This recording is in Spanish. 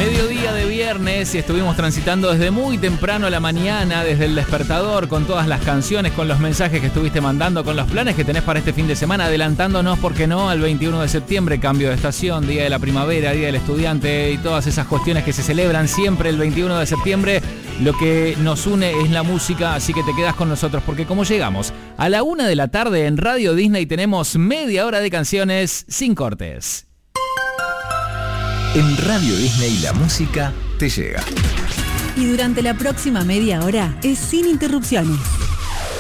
Mediodía de viernes y estuvimos transitando desde muy temprano a la mañana, desde el despertador, con todas las canciones, con los mensajes que estuviste mandando, con los planes que tenés para este fin de semana, adelantándonos, ¿por qué no?, al 21 de septiembre, cambio de estación, Día de la Primavera, Día del Estudiante y todas esas cuestiones que se celebran siempre el 21 de septiembre. Lo que nos une es la música, así que te quedás con nosotros, porque como llegamos a la 1 de la tarde en Radio Disney, tenemos media hora de canciones sin cortes. En Radio Disney la música te llega. Y durante la próxima media hora es sin interrupciones.